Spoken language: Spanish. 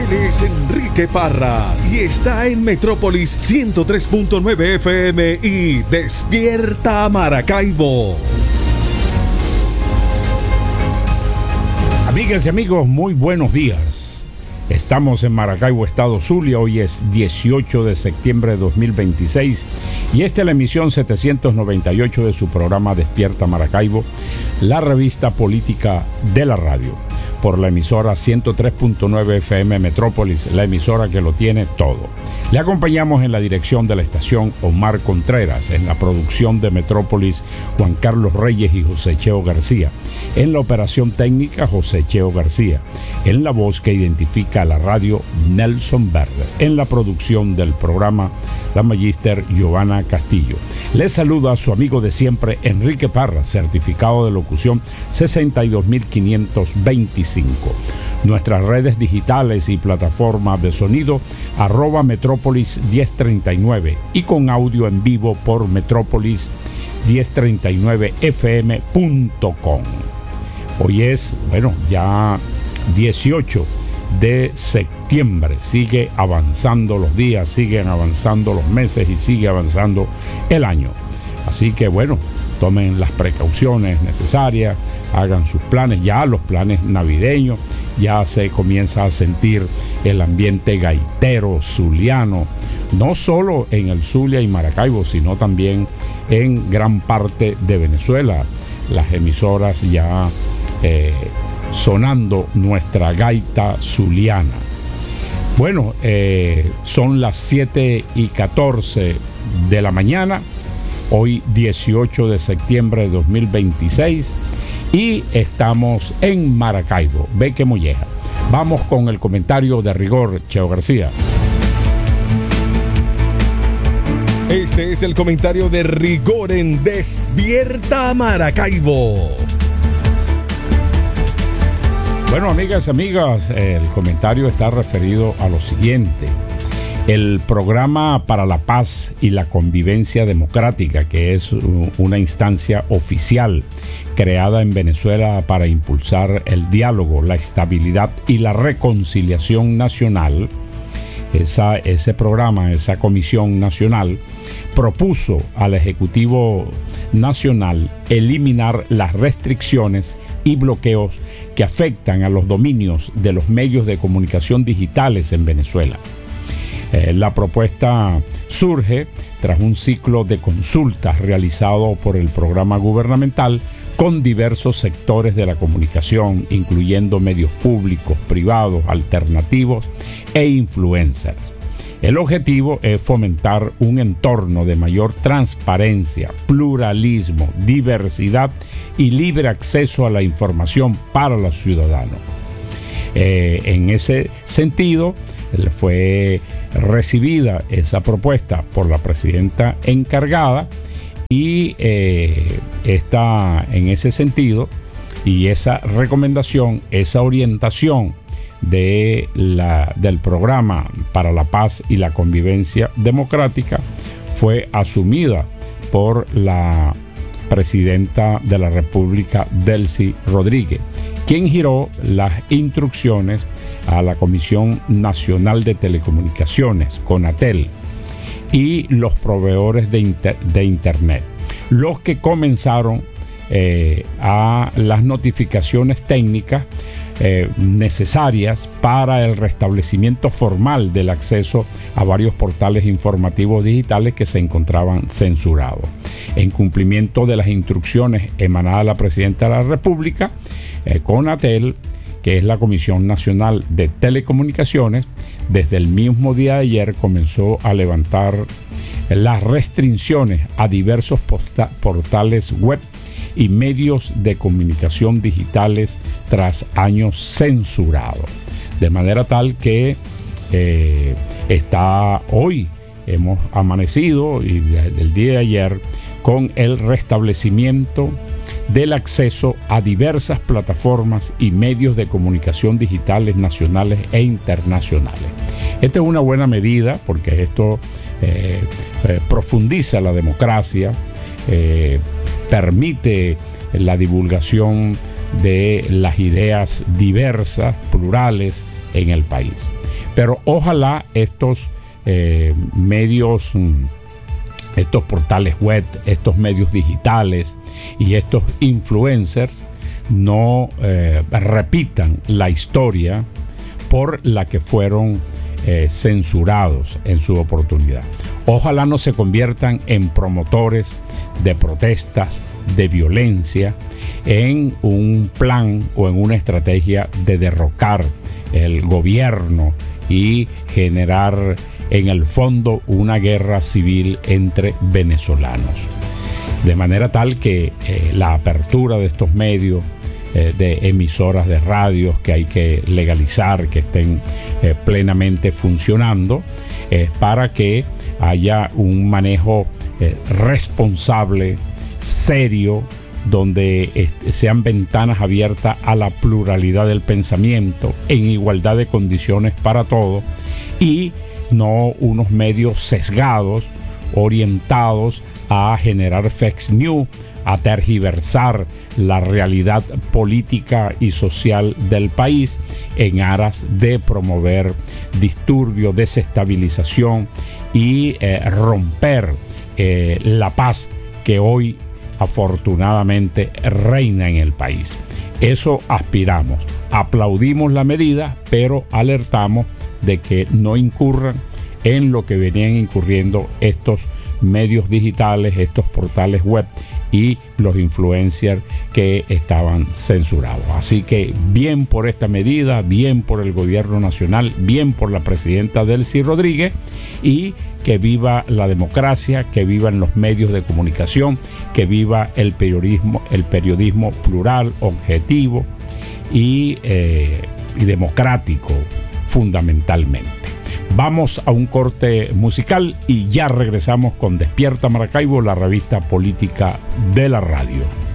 Él es Enrique Parra y está en Metrópolis 103.9 FM y Despierta Maracaibo. Amigas y amigos, muy buenos días. Estamos en Maracaibo, Estado Zulia. Hoy es 18 de septiembre de 2026 y esta es la emisión 798 de su programa Despierta Maracaibo, la revista política de la radio, por la emisora 103.9 FM Metrópolis, la emisora que lo tiene todo. Le acompañamos en la dirección de la estación Omar Contreras, en la producción de Metrópolis Juan Carlos Reyes y José Cheo García, en la operación técnica José Cheo García, en la voz que identifica a la radio Nelson Verde, en la producción del programa la magíster Giovanna Castillo. Les saluda a su amigo de siempre Enrique Parra, certificado de locución 62525. Nuestras redes digitales y plataformas de sonido @Metrópolis 1039 y con audio en vivo por Metrópolis 1039fm.com. Hoy es, ya 18 de septiembre. Sigue avanzando los días, siguen avanzando los meses y sigue avanzando el año. Así que tomen las precauciones necesarias, hagan sus planes, ya los planes navideños, ya se comienza a sentir el ambiente gaitero, zuliano, no solo en el Zulia y Maracaibo, sino también en gran parte de Venezuela. Las emisoras ya sonando nuestra gaita zuliana. Son las 7:14 de la mañana, hoy 18 de septiembre de 2026, y estamos en Maracaibo, Beque Molleja. Vamos con el comentario de rigor, Cheo García. Este es el comentario de rigor en Despierta Maracaibo. Amigas, el comentario está referido a lo siguiente. El Programa para la Paz y la Convivencia Democrática, que es una instancia oficial creada en Venezuela para impulsar el diálogo, la estabilidad y la reconciliación nacional, ese programa, esa comisión nacional, propuso al Ejecutivo Nacional eliminar las restricciones y bloqueos que afectan a los dominios de los medios de comunicación digitales en Venezuela. La propuesta surge tras un ciclo de consultas realizado por el programa gubernamental con diversos sectores de la comunicación, incluyendo medios públicos, privados, alternativos e influencers. El objetivo es fomentar un entorno de mayor transparencia, pluralismo, diversidad y libre acceso a la información para los ciudadanos. En ese sentido, fue recibida esa propuesta por la presidenta encargada y en ese sentido, y esa recomendación, esa orientación del Programa para la Paz y la Convivencia Democrática fue asumida por la presidenta de la República, Delcy Rodríguez, quien giró las instrucciones a la Comisión Nacional de Telecomunicaciones, CONATEL, y los proveedores de Internet, los que comenzaron a las notificaciones técnicas necesarias para el restablecimiento formal del acceso a varios portales informativos digitales que se encontraban censurados. En cumplimiento de las instrucciones emanadas de la Presidenta de la República, CONATEL, que es la Comisión Nacional de Telecomunicaciones, desde el mismo día de ayer comenzó a levantar las restricciones a diversos portales web y medios de comunicación digitales tras años censurados. De manera tal que hemos amanecido y desde el día de ayer con el restablecimiento del acceso a diversas plataformas y medios de comunicación digitales nacionales e internacionales. Esta es una buena medida porque esto profundiza la democracia, permite la divulgación de las ideas diversas, plurales en el país. Pero ojalá estos medios, estos portales web, estos medios digitales y estos influencers no repitan la historia por la que fueron censurados en su oportunidad. Ojalá no se conviertan en promotores de protestas, de violencia, en un plan o en una estrategia de derrocar el gobierno y generar en el fondo una guerra civil entre venezolanos. De manera tal que la apertura de estos medios, de emisoras de radios que hay que legalizar, que estén plenamente funcionando, para que haya un manejo responsable, serio, donde sean ventanas abiertas a la pluralidad del pensamiento en igualdad de condiciones para todos, y no unos medios sesgados, orientados a generar fake news, a tergiversar la realidad política y social del país en aras de promover disturbios, desestabilización y romper la paz que hoy afortunadamente reina en el país. Eso aspiramos. Aplaudimos la medida, pero alertamos de que no incurran en lo que venían incurriendo estos medios digitales, estos portales web y los influencers que estaban censurados. Así que bien por esta medida, bien por el gobierno nacional, bien por la presidenta Delcy Rodríguez, y que viva la democracia, que vivan los medios de comunicación, que viva el periodismo plural, objetivo y democrático fundamentalmente. Vamos a un corte musical y ya regresamos con Despierta Maracaibo, la revista política de la radio.